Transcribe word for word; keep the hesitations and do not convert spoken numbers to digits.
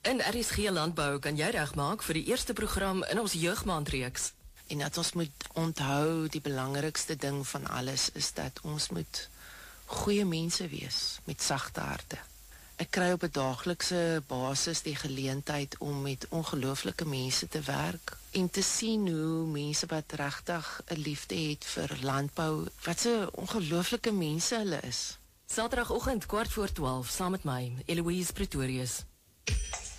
In R S G Landbou kan jy regmaak vir die eerste program in ons jeugmaandreeks. En dat ons moet onthou, die belangrikste ding van alles is dat ons moet goeie mense wees, met sagte harte. Ek kry op 'n daaglikse basis die geleentheid om met ongelooflike mense te werk en te sien hoe mense wat regtig 'n liefde het vir landbou, wat so ongelooflike mense hulle is. Saterdagoggend kwart voor twaalf saam met my, Eloise Pretorius.